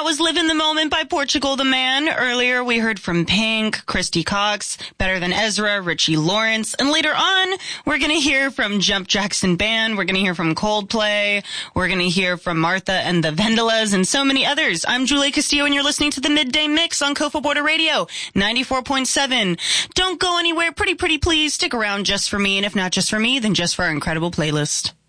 was Live in the Moment by Portugal the Man. Earlier, we heard from Pink, Christy Cox, Better Than Ezra, Richie Lawrence. And later on, we're going to hear from Jump Jackson Band. We're going to hear from Coldplay. We're going to hear from Martha and the Vandellas and so many others. I'm Julie Castillo, and you're listening to the Midday Mix on Cofa Border Radio, 94.7. Don't go anywhere. Pretty please stick around just for me. And if not just for me, then just for our incredible playlist.